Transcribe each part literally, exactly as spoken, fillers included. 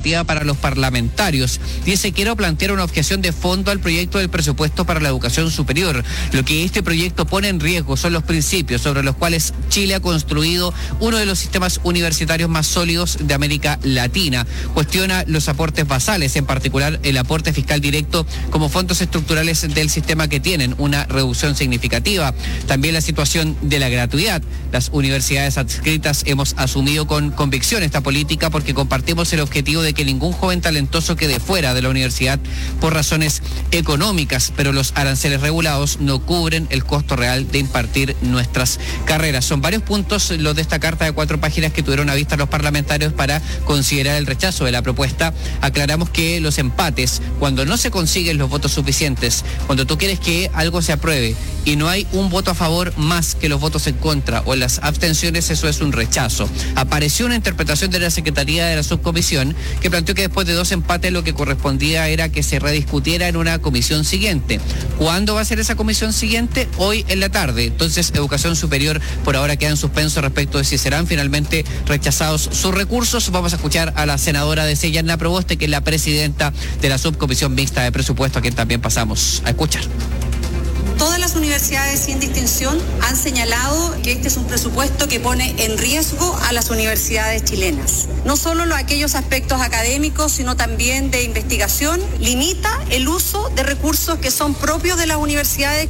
iniciativa para los parlamentarios. Dice: quiero plantear una objeción de fondo al proyecto del presupuesto para la educación superior. Lo que este proyecto pone en riesgo son los principios sobre los cuales Chile ha construido uno de los sistemas universitarios más sólidos de América Latina. Cuestiona los aportes basales, en particular el aporte fiscal directo como fondos estructurales del sistema, que tienen una reducción significativa. También la situación de la gratuidad. Las universidades adscritas hemos asumido con convicción esta política porque compartimos el objetivo de que ningún joven talentoso quede fuera de la universidad por razones económicas, pero los aranceles regulados no cubren el costo real de impartir nuestras carreras. Son varios puntos los de esta carta de cuatro páginas que tuvieron a vista los parlamentarios para considerar el rechazo de la propuesta. Aclaramos que los empates, cuando no se consiguen los votos suficientes, cuando tú quieres que algo se apruebe y no hay un voto a favor más que los votos en contra o las abstenciones, eso es un rechazo. Apareció una interpretación de la Secretaría de la Subcomisión que planteó que después de dos empates lo que correspondía era que se rediscutiera en una comisión siguiente. ¿Cuándo va a ser esa comisión siguiente? Hoy en la tarde. Entonces, Educación Superior por ahora queda en suspenso respecto de si serán finalmente rechazados sus recursos. Vamos a escuchar a la senadora de C, Yanna Proboste, que es la presidenta de la Subcomisión Mixta de Presupuesto, a quien también pasamos a escuchar. Todas las universidades sin distinción han señalado que este es un presupuesto que pone en riesgo a las universidades chilenas. No solo los, aquellos aspectos académicos, sino también de investigación, limita el uso de recursos que son propios de las universidades.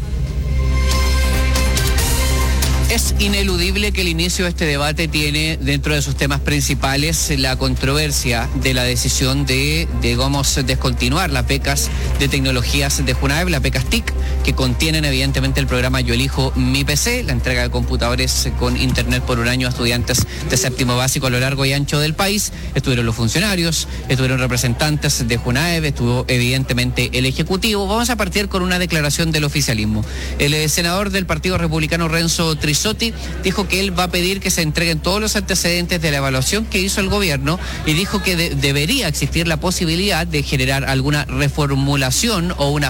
Es ineludible que el inicio de este debate tiene dentro de sus temas principales la controversia de la decisión de, digamos, descontinuar las becas de tecnologías de Junaev, las becas T I C, que contienen evidentemente el programa Yo Elijo Mi P C, la entrega de computadores con internet por un año a estudiantes de séptimo básico a lo largo y ancho del país. Estuvieron los funcionarios, estuvieron representantes de Junaev, estuvo evidentemente el Ejecutivo. Vamos a partir con una declaración del oficialismo. El eh, senador del Partido Republicano, Renzo Trisotti, dijo que él va a pedir que se entreguen todos los antecedentes de la evaluación que hizo el gobierno y dijo que de- debería existir la posibilidad de generar alguna reformulación o una